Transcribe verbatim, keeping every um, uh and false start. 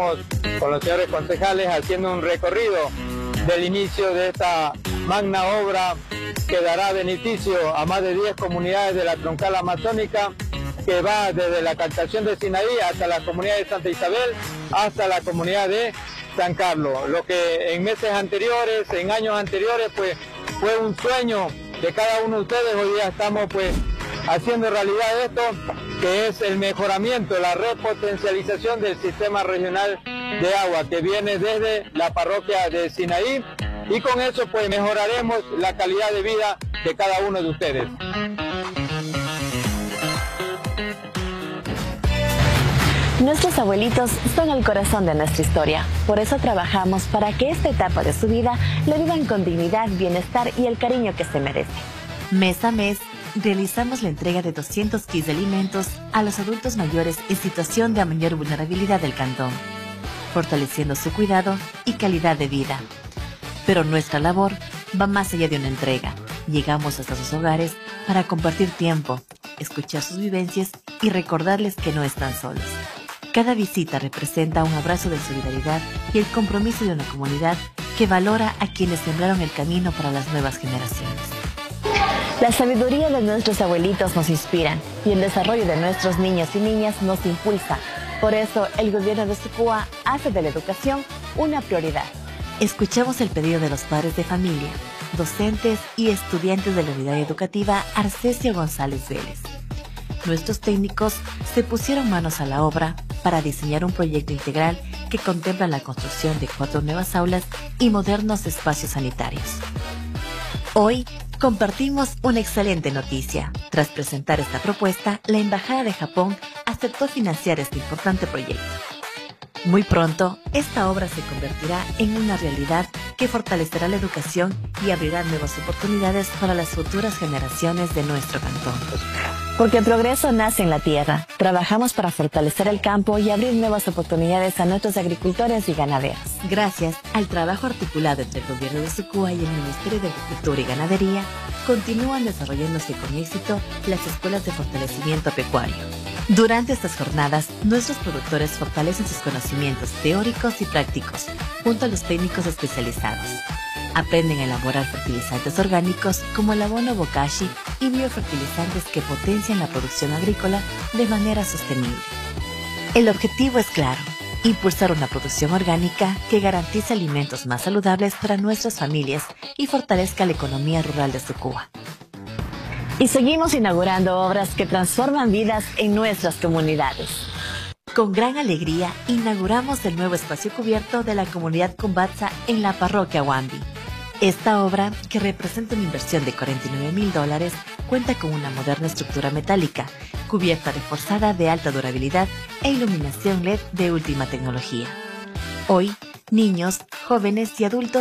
Con los señores concejales haciendo un recorrido del inicio de esta magna obra que dará beneficio a más de diez comunidades de la troncal amazónica, que va desde la captación de Sinaí hasta la comunidad de Santa Isabel hasta la comunidad de San Carlos. Lo que en meses anteriores, en años anteriores, pues fue un sueño de cada uno de ustedes, hoy día estamos pues haciendo realidad esto, que es el mejoramiento, la repotencialización del sistema regional de agua que viene desde la parroquia de Sinaí, y con eso pues mejoraremos la calidad de vida de cada uno de ustedes. Nuestros abuelitos son el corazón de nuestra historia. Por eso trabajamos para que esta etapa de su vida le vivan con dignidad, bienestar y el cariño que se merece. Mes a mes, realizamos la entrega de doscientos kits de alimentos a los adultos mayores en situación de mayor vulnerabilidad del cantón, fortaleciendo su cuidado y calidad de vida. Pero nuestra labor va más allá de una entrega. Llegamos hasta sus hogares para compartir tiempo, escuchar sus vivencias y recordarles que no están solos. Cada visita representa un abrazo de solidaridad y el compromiso de una comunidad que valora a quienes sembraron el camino para las nuevas generaciones. La sabiduría de nuestros abuelitos nos inspira y el desarrollo de nuestros niños y niñas nos impulsa. Por eso, el gobierno de Sucúa hace de la educación una prioridad. Escuchamos el pedido de los padres de familia, docentes y estudiantes de la unidad educativa Arcesio González Vélez. Nuestros técnicos se pusieron manos a la obra para diseñar un proyecto integral que contempla la construcción de cuatro nuevas aulas y modernos espacios sanitarios. Hoy compartimos una excelente noticia. Tras presentar esta propuesta, la Embajada de Japón aceptó financiar este importante proyecto. Muy pronto, esta obra se convertirá en una realidad que fortalecerá la educación y abrirá nuevas oportunidades para las futuras generaciones de nuestro cantón. Porque el progreso nace en la tierra. Trabajamos para fortalecer el campo y abrir nuevas oportunidades a nuestros agricultores y ganaderos. Gracias al trabajo articulado entre el gobierno de Sucúa y el Ministerio de Agricultura y Ganadería, continúan desarrollándose con éxito las escuelas de fortalecimiento pecuario. Durante estas jornadas, nuestros productores fortalecen sus conocimientos teóricos y prácticos junto a los técnicos especializados. Aprenden a elaborar fertilizantes orgánicos como el abono bokashi y biofertilizantes que potencian la producción agrícola de manera sostenible. El objetivo es claro: impulsar una producción orgánica que garantice alimentos más saludables para nuestras familias y fortalezca la economía rural de Sucúa. Y seguimos inaugurando obras que transforman vidas en nuestras comunidades. Con gran alegría, inauguramos el nuevo espacio cubierto de la comunidad Cumbatza en la parroquia Huambi. Esta obra, que representa una inversión de cuarenta y nueve mil dólares, cuenta con una moderna estructura metálica, cubierta reforzada de alta durabilidad e iluminación L E D de última tecnología. Hoy, niños, jóvenes y adultos